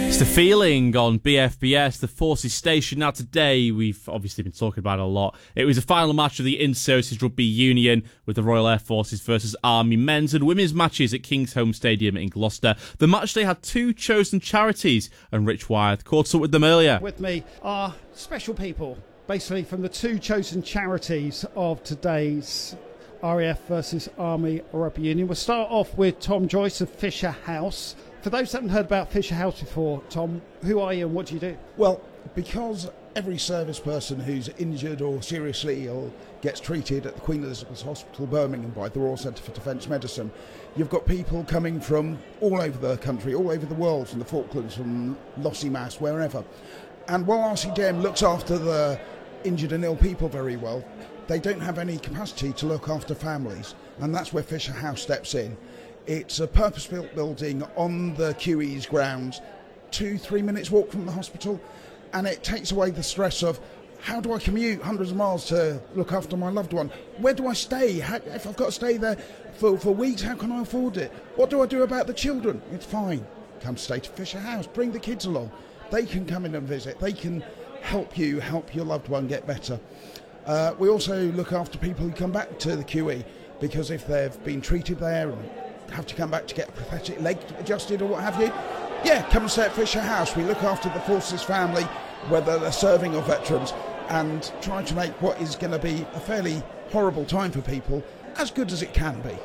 The feeling on BFBS, the Forces Station. Now today, we've obviously been talking about it a lot. It was the final match of the Inter-Services Rugby Union with the Royal Air Forces versus Army men's and women's matches at Kingsholm Stadium in Gloucester. The match day had two chosen charities, and Rich Wyeth caught up with them earlier. With me are special people, basically from the two chosen charities of today's RAF versus Army Rugby Union. We'll start off with Tom Joyce of Fisher House. For those that haven't heard about Fisher House before, Tom, who are you and what do you do? Well, because every service person who's injured or seriously ill gets treated at the Queen Elizabeth Hospital, Birmingham, by the Royal Centre for Defence Medicine, you've got people coming from all over the country, all over the world, from the Falklands, from Lossiemouth, wherever. And while RCDM looks after the injured and ill people very well, they don't have any capacity to look after families, and that's where Fisher House steps in. It's a purpose-built building on the QE's grounds, 2-3 minutes walk from the hospital, and it takes away the stress of how do I commute hundreds of miles to look after my loved one? Where do I stay? If I've got to stay there for weeks, how can I afford it? What do I do about the children? It's fine. Come stay to Fisher House. Bring the kids along. They can come in and visit. They can help you help your loved one get better. We also look after people who come back to the QE, because if they've been treated there and have to come back to get a prosthetic leg adjusted or what have you, yeah, come and stay at Fisher House. We look after the Forces family, whether they're serving or veterans, and try to make what is going to be a fairly horrible time for people as good as it can be.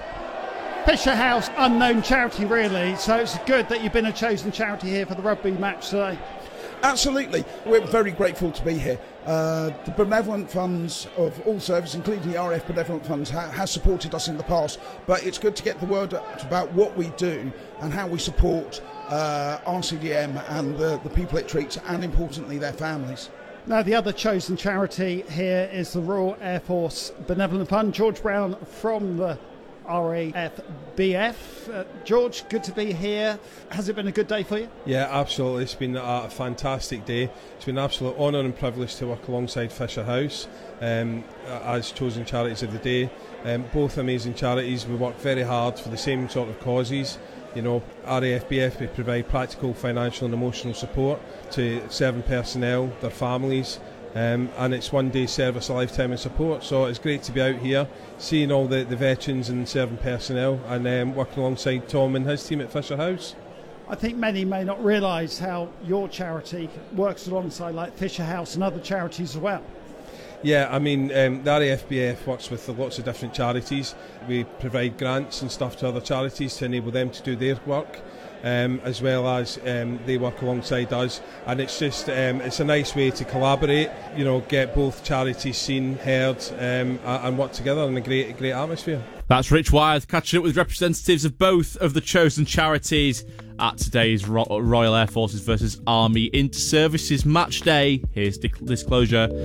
Fisher House, unknown charity really, so it's good that you've been a chosen charity here for the rugby match today. Absolutely. We're very grateful to be here. The benevolent funds of all services, including the RAF benevolent funds, has supported us in the past, but it's good to get the word out about what we do and how we support RCDM and the people it treats, and importantly their families. Now, the other chosen charity here is the Royal Air Force Benevolent Fund. George Brown from the RAFBF. George, good to be here. Has it been a good day for you? Yeah, absolutely. It's been a fantastic day. It's been an absolute honour and privilege to work alongside Fisher House as chosen charities of the day. Both amazing charities. We work very hard for the same sort of causes. You know, RAFBF, we provide practical, financial and emotional support to serving personnel, their families, and it's one day service, a lifetime of support. So it's great to be out here, seeing all the veterans and serving personnel, and working alongside Tom and his team at Fisher House. I think many may not realise how your charity works alongside like Fisher House and other charities as well. Yeah, I mean, the RAFBF works with lots of different charities. We provide grants and stuff to other charities to enable them to do their work, as well as they work alongside us. And it's just it's a nice way to collaborate, you know, get both charities seen, heard, and work together in a great atmosphere. That's Rich Wyeth catching up with representatives of both of the chosen charities at today's Royal Air Forces versus Army Inter-Services match day. Here's disclosure.